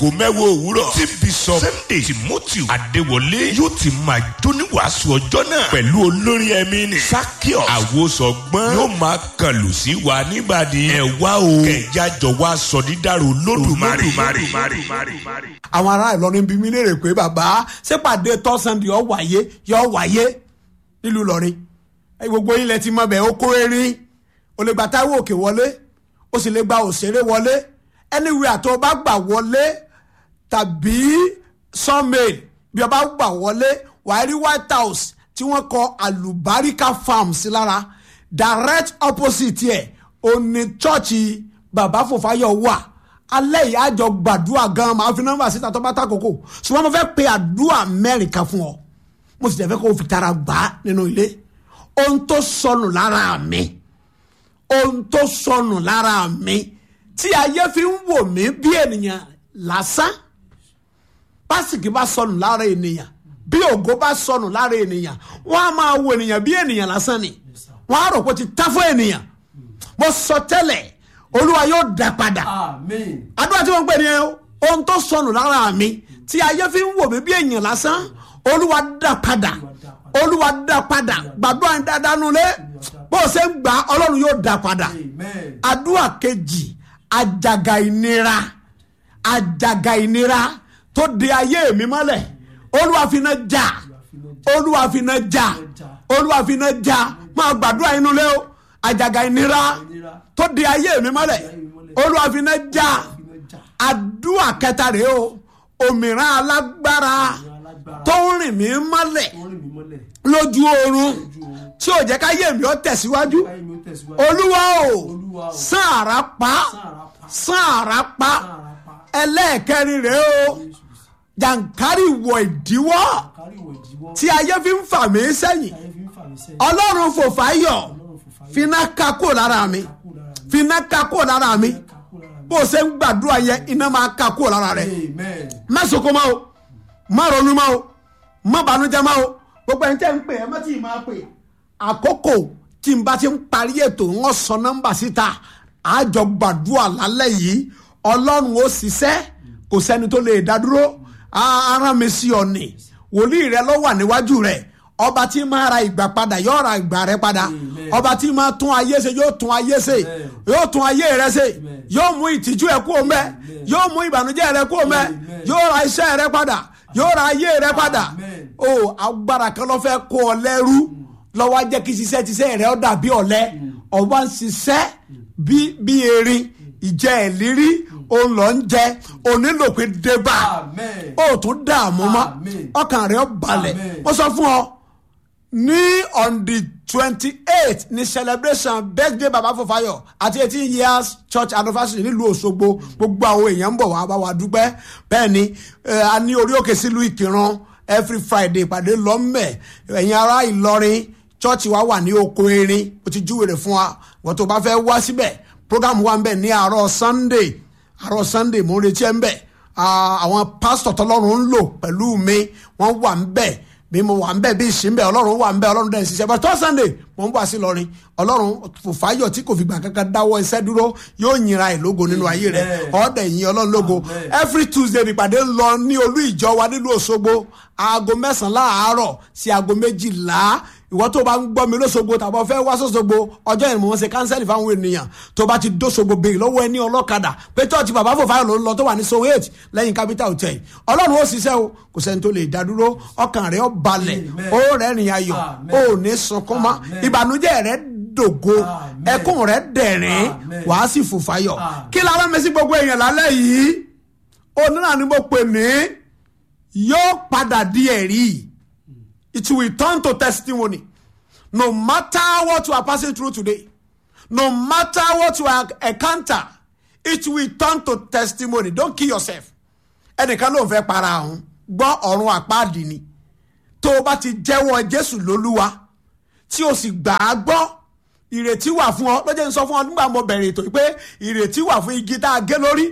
aago 10 òwúrọ̀ tí Bishop Sunday Timothy Adéwọlé yóò ti máa jóníwàásù ọjọ́ náà pẹ̀lú olórin ẹ̀mí ni Sakios Àwòsọ̀gbọ́n yóò máa kàlù sí wa níbàdí ẹ̀ wá o kẹjá jọ wá sọ dídàrú Olódùmarè. àwọn ará Ìlọrin bí mi léèrè pé bàbá ṣèpàdé tọ́sán-dì yóò wáyé nílùú Ìlọrin gbogbo ilẹ̀ ti mọ̀ bẹ́ẹ̀ ó kó erin o lè gba Táíwò Òkè wọlé o sì lè gba Òṣèré wọlé anywhere tó bá gbà wọlé tàbí Sawmill bí o bá gbà wọlé wàá rí White House tí wọ́n kọ Àlùbáríkà Farm sí lára direct opposite ẹ̀ òní chọ́ọ̀chì Bàbá Fòfáyọ̀ wà alẹ́ yìí àjọ gbàdúrà gan máa fi nọ́mbà síta tó bá tàkókò ṣùgbọ́n mo fẹ́ pe àdúrà mẹ́rin kan fún ọ mo sì fẹ́ kó o fi tara gbà á nínú ilé ohun tó sọnù lára mi tí ayé fi ń wò mí bí ènìyàn lásán pásìkì bá sọnù lára ènìyàn bí ògo bá sọnù lára ènìyàn wọ́n á máa wo ènìyàn bí ènìyàn lásán ni wọ́n á rò pé ó ti tá fún ènìyàn mo sọ tẹ́lẹ̀ Olúwa yóò dá padà àdúrà tí wọ́n ń pè ní ohun tó sọnù lára mi tí ayé fi ń wò mí bí ènìyàn lásán Olúwa dá padà gbàdúrà ń dáadáa nulẹ̀ bó o ṣe ń gbà Ọlọ́run yóò dá padà àdúrà kejì àjàgà ìnira tó de ayé mi mọ́lẹ̀ Olúwa fi iná já máa gbàdúrà inú lé o àjàgà ìnira tó de ayé mi mọ́lẹ̀ Olúwa fi iná já àdúrà kẹta rèé o òmìrán alágbára tó ń rìn mí mọ́lẹ̀ lójú oorun tí ò jẹ́ káyé mi ó tẹ̀síwájú Olúwa o sáàrà pa ẹlẹ́ẹ̀kẹrin rèé o jàǹkárì wọ ìdíwọ́ tí ayé fi ń fà mí sẹ́yìn Ọlọ́run Fòfáyọ̀ finá ká kúrò lára mi bó o ṣe ń gbàdúrà yẹn iná máa ká kúrò lára rẹ̀ má sọkó má o má ronú má o má bànújẹ́ má o gbogbo ẹni tẹ́ ń pè ẹ má tí ì máa pè àkókò tí n bá ti ń parí ètò ń sọ nọ́mbà síta àjọ gbàdúrà lálẹ́ yìí Ọlọ́run ó ṣiṣẹ́ kò sẹ́ni tó lè dá dúró ara mi sí ọ̀nì wòlíì rẹ ló wà níwájú rẹ ọba tí máa ra ìgbà padà yóò ra ìgbà rẹ padà ọba tí máa tún ayé ṣe yóò tún ayé ṣe yóò tún ayé rẹ ṣe yóò mú ìtìjú ẹ kúrò mẹ́ yóò mú ìbànújẹ́ rẹ kúrò mẹ́ yóò ra iṣẹ́ rẹ padà yóò ra ayé rẹ padà o agbára kan ló fẹ́ kó ọ lẹ́rú lọ́wọ́ jẹ́ kí ṣiṣẹ́ rẹ ó dàbí ọ̀lẹ ọba ń ṣiṣẹ́ bí erin ìjẹ́ ìlérí òun lọ ń jẹ onílò pé débà ó tún dààmú mọ́ ọkàn rẹ̀ ó balẹ̀ ó sọ fún ọ ní on the 28th ní celebration birthday Baba Fòfáyọ̀ àti 18 years church anniversary nílùú Òṣogbo gbogbo àwọn èèyàn ń bọ̀ wá bá wa dúpẹ́ bẹ́ẹ̀ ni a ní orí òkè sílùú Ìkìrun every Friday ìpàdé lọ́mẹ̀ ẹ̀yin ará Ìlọrin church wa wà ní oko erin ó ti júwèé rẹ̀ fún wa wọ́n tó bá fẹ́ wá síbẹ̀ program wa ń bẹ̀ ní àárọ̀ Sunday mo ń retí ẹ̀ ń bẹ̀ àwọn pásítọ̀ tọ́lọ́run ń lò pẹ̀lú mi wọ́n wà ń bẹ̀ bí mo wà ń bẹ̀ bí ìsìn bẹ̀ Ọlọ́run wà ń bẹ̀ Ọlọ́run dẹ̀ ń ṣiṣẹ́ bẹ̀ Sunday mo ń bọ̀ sí Ìlọrin Ọlọ́run Fòfáyọ̀ tí kò fìgbà kankan dáwọ́ iṣẹ́ dúró yóò yìnra ẹ̀ lógo nínú ayé rẹ̀ ọ̀ọ́dẹ̀ yìn Ọlọ́run lógo every Tuesday nípàdé ń lọ ní olú ìjọ wa nílùú Òṣogbo aago 9 láàárọ̀ sí aago 12 ìwọ tó bá ń gbọ́ mi lóṣogbo tàbí fẹ́ wá sóṣogbo ọjọ́ ìrìn mọ̀ ṣe kánsẹ́lì fáwọn ènìyàn tó bá ti dóṣogbo béèrè lọ́wọ́ ẹni ọlọ́kadà pé tọ́ọ̀tì Bàbá Fòfáyọ̀ ló ń lọ tó wà ní Zone 8 lẹ́yìn Capital Hotel Ọlọ́run ó ṣiṣẹ́ o kò sẹ́ni tó lè dádúró ọkàn rẹ̀ ó balẹ̀ ó rẹ́rìn ayọ̀ ó ní sunkún mọ́ ìbànújẹ́ rẹ̀ dògo ẹkún rẹ̀ dẹ̀rín wàá sì Fòfáyọ̀ kí lára mi sí gbogbo èèyàn lálẹ́ yìí onínà ni mo pè ní yóò padà di ẹ̀rí. It will turn to testimony. No matter what you are passing through today, no matter what you are encounter, it will turn to testimony. Don't kill yourself. Ẹnìkan ló ń fẹ́ para ọ̀hún gbọ́ ọ̀run àpáàdì ni. Tó o bá ti jẹ́wọ́ Jésù lólúwa tí o sì gbà á gbọ́ ìrètí wà fún ọ. Lọ́jọ́ ń sọ fún ọ nígbà mo bẹ̀rẹ̀ ètò pé ìrètí wà fún igi tá a gé lórí.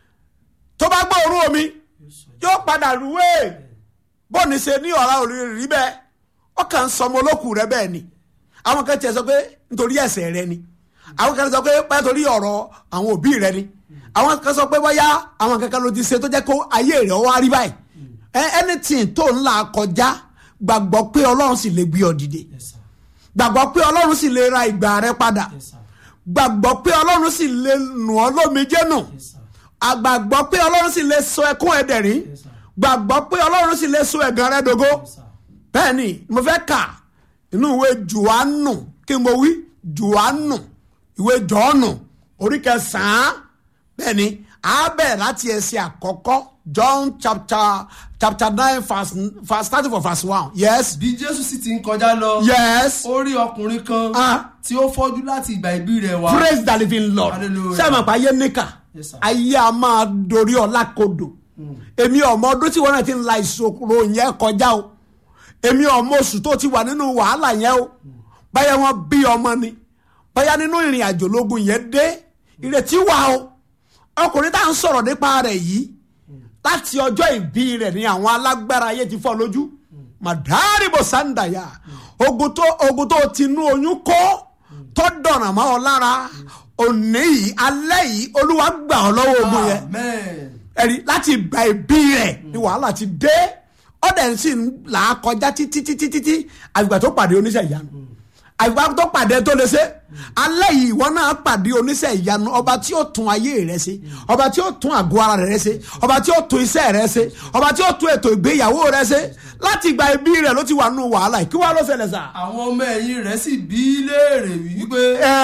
Tó bá gbọ́ òórùn omi yóò padà rúwé. Bọ́ọ̀nì ṣe ní ọ̀rá òrìrì rí bẹ́ẹ̀ ọkàn sọmọ olókùn rẹ bẹ́ẹ̀ ni àwọn kan tiẹ̀ sọ pé nítorí ẹ̀ṣẹ̀ rẹ ni àwọn kan sọ pé báyà torí ọ̀rọ̀ àwọn òbí rẹ ni àwọn kan sọ pé báyà àwọn kankan ló ti ṣe tó jẹ́ kó ayé rẹ̀ wá rí báyìí anything tó ń là kọjá gbàgbọ́ pé ọlọ́run sì lè gbé ọ dìde gbàgbọ́ pé ọlọ́run sì lè ra ìgbà rẹ padà gbàgbọ́ pé ọlọ́run sì lè nù ọ́ lómijé nù àgbàgbọ́ pé ọlọ́run sì lè sọ ẹkún ẹ̀dẹ̀rín gbàgbọ́ pé ọlọ́run sì lè sọ ẹ̀gàn rẹ dògo bẹ́ẹ̀ ni mo fẹ́ kà inú ìwé Jòhánù kí mo wí Jòhánù ìwé Jòhánù orí 9 bẹ́ẹ̀ ni a bẹ̀rẹ̀ láti ẹsẹ̀ àkọ́kọ́ John chapter 9 verse starting from verse 1. Yes. Bí Jésù sì ti ń kọjá lọ. Yes. Ó rí ọkùnrin kan tí ó fọ́jú láti ìgbà ìbí rẹ̀ wá. Praise the living Lord. Hallelujah. Sẹ́mi àpá ayé níkà. Yes, sir. Ayé a máa dorí ọlá kodò. Èmi ọmọ ọdún tí wọ́n náà ti ń la ìṣòro yẹn kọjá o. Èmi ọmọ oṣù tó ti wà nínú wàhálà yẹn o. Báyà wọ́n bí ọmọ ni. Báyà nínú ìrìn àjò lógun yẹn dé. Ìrètí wà o. Ọkùnrin tá à ń sọ̀rọ̀ nípa rẹ̀ yìí. Láti ọjọ́ ìbí rẹ̀ ni àwọn alágbára ayé ti fọ́ lójú màdárìbò sàǹdàyà ogun tó ti nú oyún kó tó dọ̀nà mọ́ ọ lára òní yìí alẹ́ yìí olúwa gbà ọ́ lọ́wọ́ ogun yẹn ẹ̀rí láti ìgbà ìbí rẹ̀ ni wàhálà ti dé ọ̀dẹ̀ sì ń là á kọjá títí àgbà tó pàdé oníṣẹ́ ìyanu àgbà tó pàdé tó lè ṣe alẹ́ yìí ìwọ náà pàdé oníṣẹ́ ìyanu ọba tí ó tún ayé rẹ ṣe ọba tí ó tún àgọ́ ara rẹ ṣe ọba tí ó tún iṣẹ́ rẹ ṣe ọba tí ó tún ètò ìgbéyàwó rẹ ṣe láti ìgbà ìbí rẹ ló ti wà nù wàhálà kí wàá ló ṣẹlẹ̀ sà. àwọn ọmọ ẹ̀yìn rẹ̀ sì bí léèrè wípé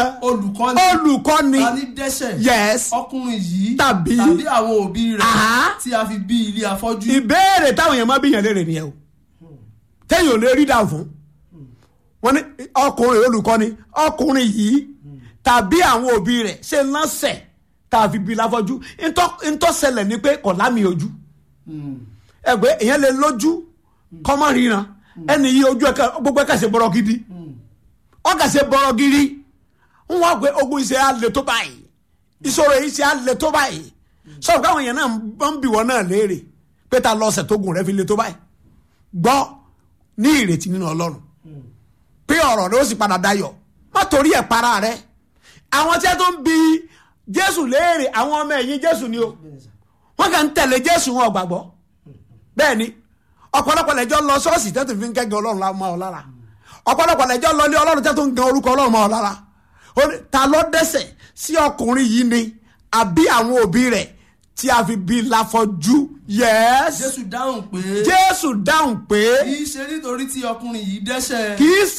olùkọ́ni ta ní dẹ́ṣẹ̀ yes ọkùnrin yìí tàbí àwọn òbí rẹ̀ tí a fi bí ilé afọ́jú. ìbéèrè táwọn èèyàn máa bí yàn léèrè nìyẹn o téèyàn ò lè rí dáhùn fún wọ́n ní ọkùnrin olùkọ́ni ọkùnrin yìí tàbí àwọn òbí rẹ̀ ṣe lọ́sẹ̀ tá a fi bí láfọ́jú ntọ́sẹ̀lẹ̀ ni pé kò lámì ojú ẹgbẹ́ èèyàn lè lójú kọ́mọ́ ríran ẹni yìí ojú ẹ̀ka gbogbo ẹ̀ka ṣe bọ́rọ̀ gidi ọ̀gá ṣe bọ́rọ̀ gidi ń wá pé ogun iṣẹ́ alẹ́ tó báyìí ìṣòro iṣẹ́ alẹ́ tó báyìí sọ̀rọ̀ káwọn èèyàn náà ń bì wọ́n náà léèrè pé ta lọ́sẹ̀ tó gùn rẹ̀ fi le tó báyìí gbọ́ ní ìrètí nínú Ọlọ́run pé ọ̀rọ̀ rẹ ó sì padà dayọ̀ má torí ẹ̀ para rẹ àwọn tí a tó ń bi Jésù léèrè àwọn ọmọ ẹ̀yìn Jésù ni o wọ́n kàn ń tẹ̀lé Jésù wọn ò gbàgbọ́ bẹ́ẹ̀ ni ọ̀pọ̀lọpọ̀ lẹ́jọ́ lọ ṣọ́ọ̀ṣì tẹ́tù fi ń kẹ́gàn Ọlọ́run mọ́ ọ lára ọ̀pọ̀lọpọ̀ lẹ́jọ́ lọ lé Ọlọ́run tẹ́tù ń gan orúkọ Ọlọ́run mọ́ ọ lára ta ló dẹ́ṣẹ̀ sí ọkùnrin yìí ni àbí àwọn òbí rẹ̀ tí a fi bí láfọ́jú yes. Jésù dáhùn pé. kì í ṣe nítorí tí ọkùnrin yìí dẹ́ṣẹ̀.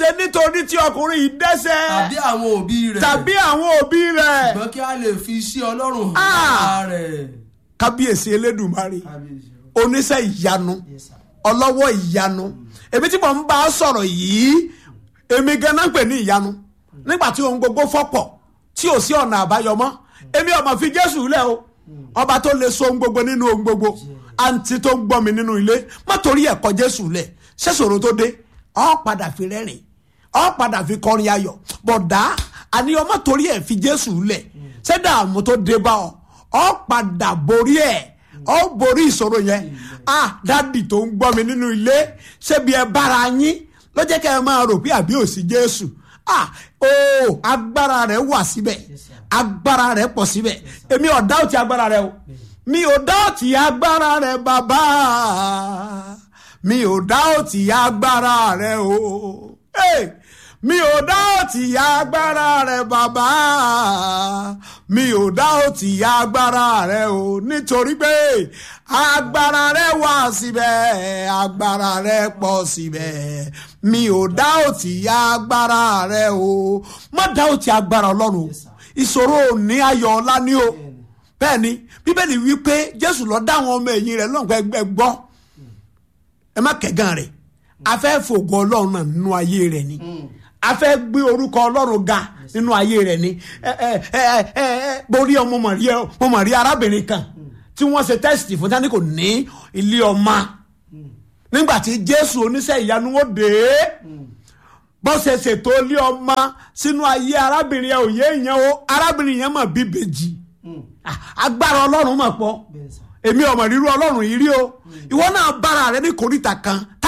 tàbí àwọn òbí rẹ̀. ṣùgbọ́n kí a lè fi iṣẹ́ Ọlọ́run hàn rẹ̀. kábíyèsí Elédùmarè oníṣẹ́ ìyanu ọlọ́wọ́ ìyanu èmi tí mo ń bá a sọ̀rọ̀ yìí èmi ganan pè ní ìyanu nígbà tí ohun gbogbo fọ́pọ̀ tí ò sí ọ̀nà àbáyọ mọ́ èmi ọmọ fi Jésù lẹ̀ o ọba tó lè so ohun gbogbo nínú ohun gbogbo àǹtí tó ń gbọ́ mi nínú ilé má torí ẹ̀kọ́ Jésù lẹ̀ ṣẹ́sọ̀rọ̀ tó dé ọ́ padà fi rẹ́rìn ọ́ padà fi kọrin ayọ̀ bọ̀dá àní ọmọ torí ẹ̀ fi Jésù lẹ̀ ṣẹ́dààmú tó dé bá ọ́ padà borí ẹ̀ ọ́ borí ìṣòro yẹn dádì tó ń gbọ́ mi nínú ilé ṣébi ẹ bára yín ló jẹ́ kẹ́ ẹ máa rò pé àbí ò sí Jésù agbára rẹ̀ wà síbẹ̀ agbára rẹ̀ pọ̀ síbẹ̀ èmi ò dáùtì agbára rẹ̀ o mi ò dáùtì agbára rẹ̀ bàbá mi ò dáùtì agbára rẹ̀ o mi ò dáùtì agbára rẹ̀ bàbá mi ò dáùtì agbára rẹ̀ o nítorí pé agbára rẹ̀ wà síbẹ̀ agbára rẹ̀ pọ̀ síbẹ̀ mi ò dáùtì agbára rẹ̀ o má dáùtì agbára Ọlọ́run ìṣòro ní ayọ̀ ọ̀la ni o bẹ́ẹ̀ ni Bíbélì wí pé Jésù lọ dá àwọn ọmọ ẹ̀yìn rẹ̀ lọ́nkọ́ ẹgbẹ́ gbọ́ ẹ má kẹ̀gàn rẹ̀ a fẹ́ fògo Ọlọ́run náà nínú ayé rẹ̀ ni a fẹ́ gbé orúkọ Ọlọ́run ga nínú ayé rẹ̀ ni borí ọmọ mọ̀rí arábìnrin kan tí wọ́n ṣe tẹ́sítì fún tani kò ní ilé ọmọ nígbà tí Jésù oníṣẹ́ ìyanu ó dé bó ṣe ṣètò ilé ọmọ sínú ayé arábìnrin yẹn òye yẹn o arábìnrin yẹn mọ̀ bí bèjì agbára Ọlọ́run mọ̀ pọ̀ èmi ọmọ ríru Ọlọ́run yìí rí o ìwọ náà bára rẹ ní kòríta kan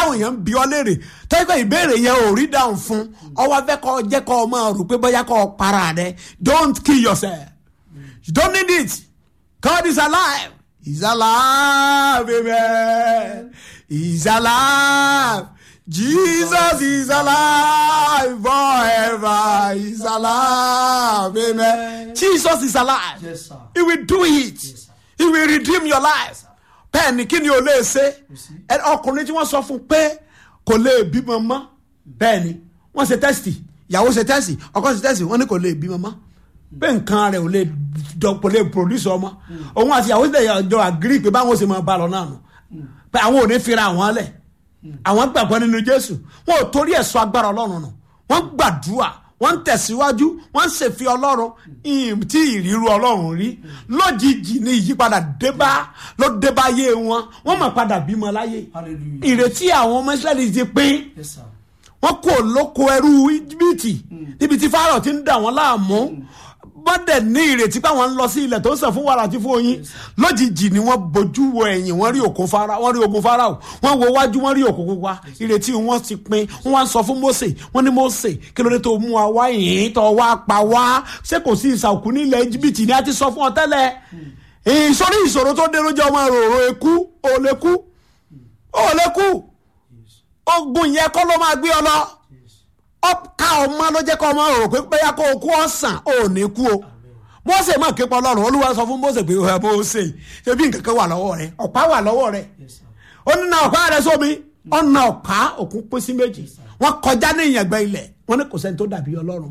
táwọn èèyàn ń bi ọ́ léèrè tọ́jú ìbéèrè yẹn ò rí dáhùn fún ọwọ́ fẹ́ kọ́ jẹ́ kọ́ ọ máa rò pé bóyá kọ́ ọ para rẹ don't kill yourself you don't need it God is alive. He's alive, amen. He's alive. Jesus is alive forever. He's alive, amen. Jesus is alive. Yes, sir. He will do it. Yes, He will redeem your life. Bẹ́ẹ̀ni kí ni o lè ṣe? Ọkùnrin tí wọ́n sọ fún pé kò lè bímọ mọ́. Bẹ́ẹ̀ni wọ́n ṣe tẹ́sítì, ìyàwó ṣe tẹ́sítì, ọkọ ṣe tẹ́sítì, wọ́n ní kò lè bímọ mọ́. Bẹ́ẹ̀ nǹkan rẹ̀ kò lè produce ọmọ. Òun àti ìyàwó ṣe jọ agree pé báwọn ṣe máa bá lọ náà nù. Pé àwọn ò ní fira àwọn lẹ̀. Àwọn gbàgbọ́ nínú Jésù. Wọ́n ò torí ẹ̀sọ́ agbára Ọlọ́run nù. Wọ́n gbàdúrà. Wọ́n ń tẹ̀síwájú. Wọ́n ń ṣèfi Ọlọ́run tí ìrírú Ọlọ́run rí. Lójijì ni ìyípadà ló débá yé wọn. Wọ́n máa padà bímọ láyé. Ìrètí àwọn ọmọ Ísírẹ́lì ti pín. Wọ́n kò lóko ẹrú Íjíbítì níbi tí Fáráò ti ń dà wọ́n láàmú. Wọ́n dẹ̀ ní ìrètí pé àwọn ń lọ sí ilẹ̀ tó ń sàn fún wàrà àti fún oyin. Lójijì ni wọ́n bojú wo ẹ̀yìn wọ́n rí ogun Fáráò wọ́n wo wájú wọ́n rí òkun pupa ìrètí wọn ti pin wọ́n wá ń sọ fún Mósè wọ́n ní Mósè kí ló dé tó mú wa wá yìí tó wá pa wá ṣé kò sí ìsàkú nílẹ̀ Íjíbítì ni a ti sọ fún ọ tẹ́lẹ̀ ìṣòro tó dé ló jẹ́ ọmọ ròrò ekú ò lè kú ogun yẹn kọ́ ló máa gbé ọ lọ ọ̀ka ọmọ ló jẹ́ kọ́ ọmọ rò pé bóyá kó o kú ọ̀sán ò ní kú o Mósè má ké pa Ọlọ́run Olúwa sọ fún Mósè pé Mósè ṣe bí nǹkan kan wà lọ́wọ́ rẹ ọ̀pá wà lọ́wọ́ rẹ ó ní na ọ̀pá rẹ sómi ọ̀nà ọ̀pá òkun pín sí méjì wọ́n kọjá ní ìyàngbẹ́ ilẹ̀ wọ́n ní kò sẹ́ni tó dàbí Ọlọ́run